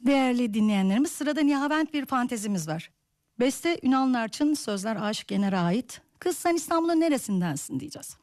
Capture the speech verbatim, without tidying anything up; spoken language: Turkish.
Değerli dinleyenlerimiz, sırada Nihavent bir fantezimiz var. Beste Ünal Narçın, sözler Aşık Yener'e ait. Kız sen İstanbul'un neresindensin diyeceğiz.